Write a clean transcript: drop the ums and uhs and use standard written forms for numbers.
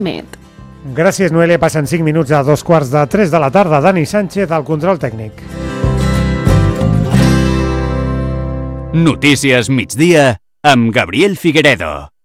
Met. Gràcies, Noelia. Passen 5 minuts a 2:45 de la tarda. Dani Sánchez, al control tècnic. Notícies migdia amb Gabriel Figueredo.